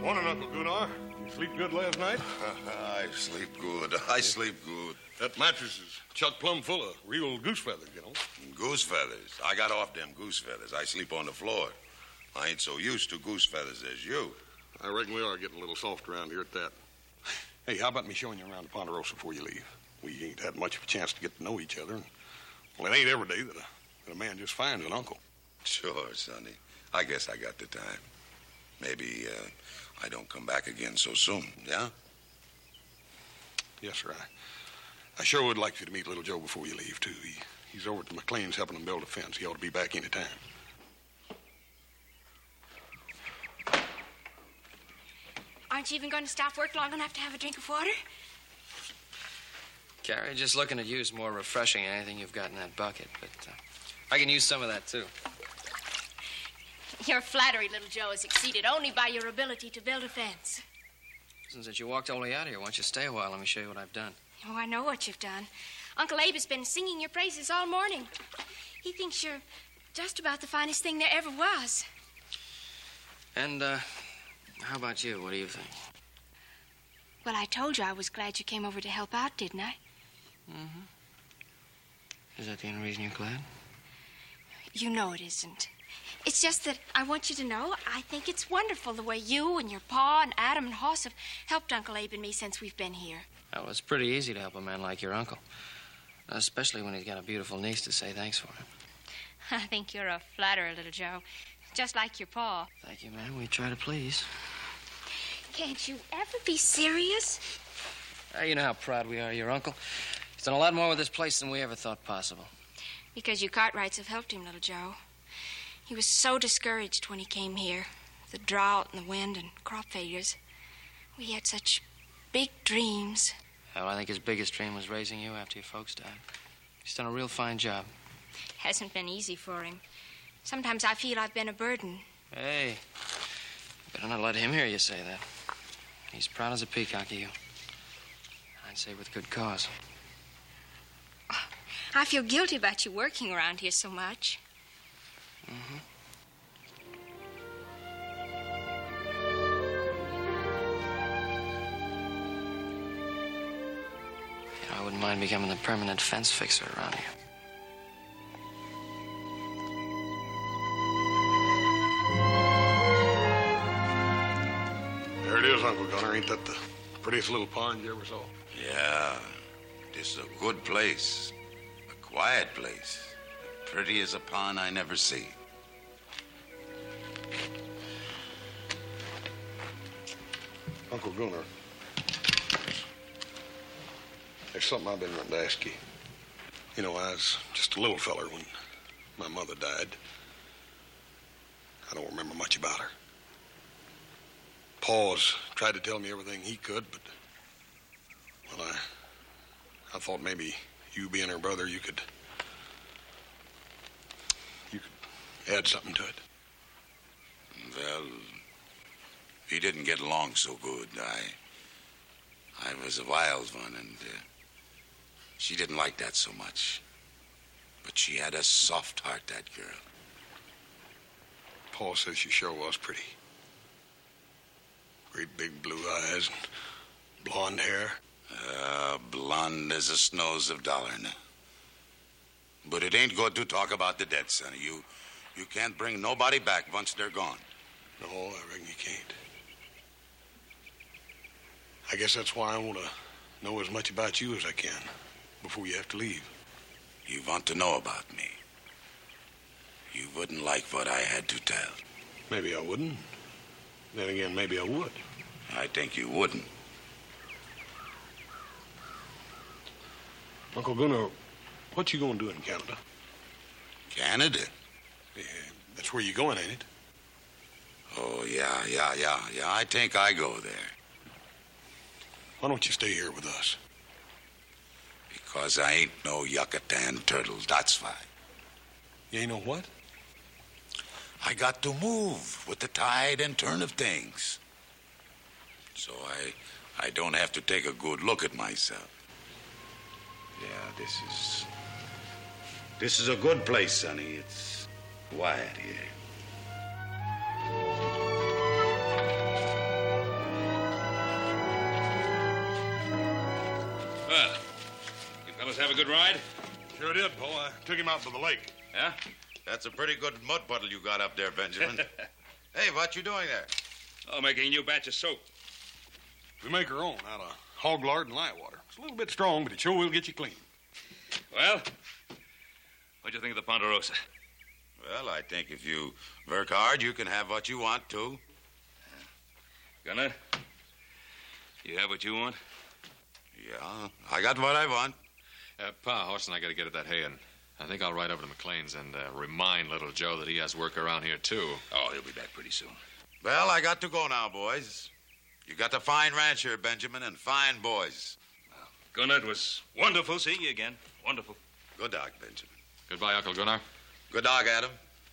Morning, Uncle Gunnar. You sleep good last night? I sleep good. I sleep good. That mattress is chock plumb full of real goose feathers, you know. Goose feathers? I got off them goose feathers. I sleep on the floor. I ain't so used to goose feathers as you. I reckon we are getting a little soft around here at that. Hey, how about me showing you around the Ponderosa before you leave? We ain't had much of a chance to get to know each other. And, well, it ain't every day that a man just finds an uncle. Sure, Sonny. I guess I got the time. Maybe I don't come back again so soon, yeah? Yes, sir. I sure would like you to meet little Joe before you leave, too. He's over at the McLean's helping him build a fence. He ought to be back any time. Aren't you even going to stop work long enough to have a drink of water? Carrie, just looking at you is more refreshing than anything you've got in that bucket, but I can use some of that, too. Your flattery, little Joe, is exceeded only by your ability to build a fence. Since you walked all the way out here, why don't you stay a while? Let me show you what I've done. Oh, I know what you've done. Uncle Abe has been singing your praises all morning. He thinks you're just about the finest thing there ever was. And, how about you? What do you think? Well, I told you I was glad you came over to help out, didn't I? Mm-hmm. Is that the only reason you're glad? You know it isn't. It's just that I want you to know I think it's wonderful the way you and your pa and Adam and Hoss have helped Uncle Abe and me since we've been here. Well, it's pretty easy to help a man like your uncle. Especially when he's got a beautiful niece to say thanks for him. I think you're a flatterer, little Joe. Just like your pa. Thank you, ma'am. We try to please. Can't you ever be serious? You know how proud we are of your uncle. He's done a lot more with this place than we ever thought possible. Because you Cartwrights have helped him, little Joe. He was so discouraged when he came here. The drought and the wind and crop failures. We had such big dreams. Well, I think his biggest dream was raising you after your folks died. He's done a real fine job. Hasn't been easy for him. Sometimes I feel I've been a burden. Hey, better not let him hear you say that. He's proud as a peacock of you. I'd say with good cause. I feel guilty about you working around here so much. Mm-hmm. I wouldn't mind becoming the permanent fence fixer around here. There it is, Uncle Gunnar. Ain't that the prettiest little pond you ever saw? Yeah. This is a good place. A quiet place. Pretty as a pond I never see. Uncle Gunnar, there's something I've been wanting to ask you. You know, I was just a little feller when my mother died. I don't remember much about her. Pa's tried to tell me everything he could, but, well, I thought maybe you being her brother, you could add something to it. Well, we didn't get along so good. I was a wild one, and she didn't like that so much. But she had a soft heart, that girl. Pa says she sure was pretty. Great big blue eyes and blonde hair. Blonde as the snows of Dollarna. But it ain't good to talk about the dead, sonny. You can't bring nobody back once they're gone. No, I reckon you can't. I guess that's why I want to know as much about you as I can before you have to leave. You want to know about me. You wouldn't like what I had to tell. Maybe I wouldn't. Then again, maybe I would. I think you wouldn't. Uncle Gunnar, what you gonna do in Canada? Canada? Yeah, that's where you're going, ain't it? Oh, yeah. I think I go there. Why don't you stay here with us? Because I ain't no Yucatan turtle, that's why. You ain't know what? I got to move with the tide and turn of things. So I don't have to take a good look at myself. Yeah, this is a good place, sonny. It's quiet here. have a good ride? Sure did, Bo. I took him out to the lake. Yeah? That's a pretty good mud puddle you got up there, Benjamin. Hey, what you doing there? Oh, making a new batch of soap. We make our own out of hog lard and light water. It's a little bit strong, but it sure will get you clean. Well, what'd you think of the Ponderosa? Well, I think if you work hard, you can have what you want, too. Gunner, you have what you want? Yeah, I got what I want. Pa, Horse and I got to get at that hay, and I think I'll ride over to McLean's and remind little Joe that he has work around here, too. Oh, he'll be back pretty soon. Well, I got to go now, boys. You got a fine ranch here, Benjamin, and fine boys. Gunner, it was wonderful seeing you again. Wonderful. Good dog, Benjamin. Goodbye, Uncle Gunnar. Good dog, Adam.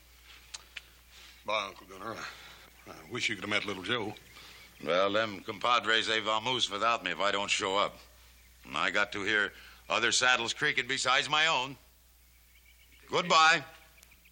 Bye, Uncle Gunnar. I wish you could have met little Joe. Well, them compadres, they vamoose without me if I don't show up. And I got to hear other saddles creaking besides my own. Goodbye.